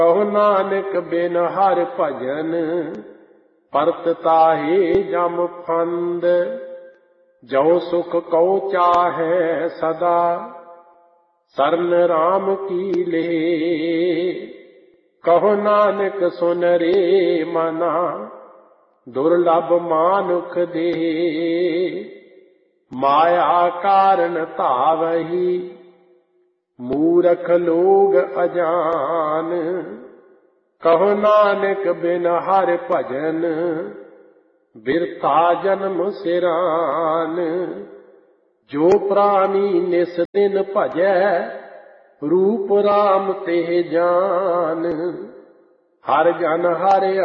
ਕਹੋ ਨਾਨਕ ਬਿਨ ਹਰਿ ਭਜਨ, ਪਰਤ ਤਾਹੇ ਜਮ ਫੰਦ। ਜੋ ਸੁਖ ਕਉ ਚਾਹੈ ਸਦਾ, ਸਰਨ ਰਾਮ ਕੀ ਲੇ। ਕਹੋ ਨਾਨਕ ਸੁਨ ਰੇ ਮਨਾ, ਦੁਰਲਭ ਮਾਨੁਖ ਦੇ। ਮਾਇਆ ਕਾਰਨ ਧਾਵਹੀ, ਮੂਰਖ ਲੋਗ ਅਜਾਨ। ਕਹੋ ਨਾਨਕ ਬਿਨ ਹਰਿ ਭਜਨ, ਬਿਰਥਾ ਜਨਮ ਸਿਰਾਨ। ਜੋ ਪ੍ਰਾਨੀ ਨਿਸ ਦਿਨ ਭਜੈ, ਰੂਪ ਰਾਮ ਤੇ ਜਾਨ। ਹਰਿ ਜਨ ਹਰਿ